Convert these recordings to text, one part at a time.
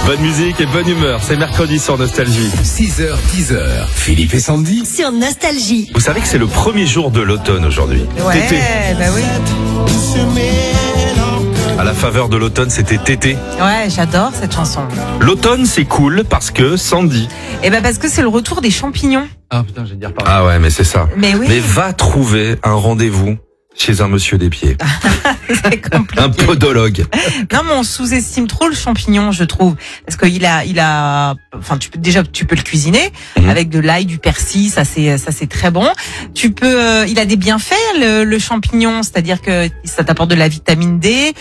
Bonne musique et bonne humeur, c'est mercredi sur Nostalgie. 6h, 10h, Philippe et Sandy. Sur Nostalgie. Vous savez que c'est le premier jour de l'automne aujourd'hui. Ouais, Tété. bah oui. À la faveur de l'automne, c'était Tété. Ouais, j'adore cette chanson. L'automne, c'est cool parce que Sandy. Et ben parce que c'est le retour des champignons. Ah putain, j'ai dire pareil. Ah ouais, mais c'est ça. Mais oui. Mais va trouver un rendez-vous chez un monsieur des pieds. C'est compliqué. Un podologue. Non, mais on sous-estime trop le champignon, je trouve. Parce qu'il enfin, tu peux le cuisiner avec de l'ail, du persil, ça c'est très bon. Il a des bienfaits, le champignon, c'est-à-dire que ça t'apporte de la vitamine D,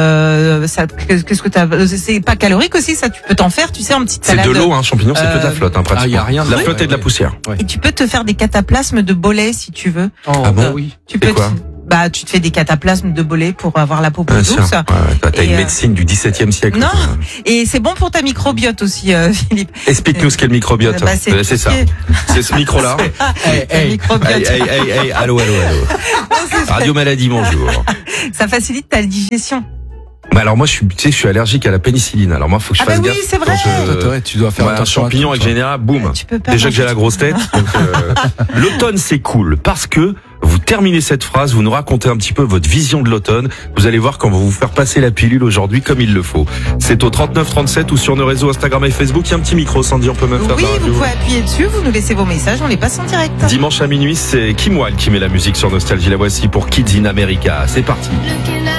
c'est pas calorique aussi, ça, tu peux t'en faire, tu sais, en petite C'est salade. de l'eau, hein, champignon, c'est que de la flotte, hein, pratiquement. Ah, y a rien de la de- flotte et de la poussière. Ouais. Et tu peux te faire des cataplasmes de bolet si tu veux. Ah bon oui. Tu C'est peux quoi tu te fais des cataplasmes de bolet pour avoir la peau plus Ah, douce. tiens. Ouais, t'as Et, une médecine du XVIIe siècle. Non. Et c'est bon pour ta microbiote aussi, Philippe. Explique-nous ce qu'est le microbiote. Bah, c'est C'est ça. C'est ce micro-là. Ta microbiote. Hey, allô. Radio Maladie, bonjour. Ça facilite ta digestion. Bah alors moi je suis allergique à la pénicilline. Alors moi faut que je Ah bah fasse oui, gaffe. c'est vrai. Toi, tu dois faire Voilà, un attention à champignon tout, avec toi. général, boum. Tu peux pas Déjà que j'ai manger la grosse tête. Donc, l'automne c'est cool parce que vous terminez cette phrase, vous nous racontez un petit peu votre vision de l'automne. Vous allez voir quand on va vous faire passer la pilule aujourd'hui comme il le faut. C'est au 3937 ou sur nos réseaux Instagram et Facebook. Il y a un petit micro, Sandy, on peut même faire Oui, de la vous radio. pouvez appuyer dessus, vous nous laissez vos messages, on les passe en direct. Dimanche à minuit, c'est Kim Wilde qui met la musique sur Nostalgie. La voici pour Kids in America. C'est parti. Looking at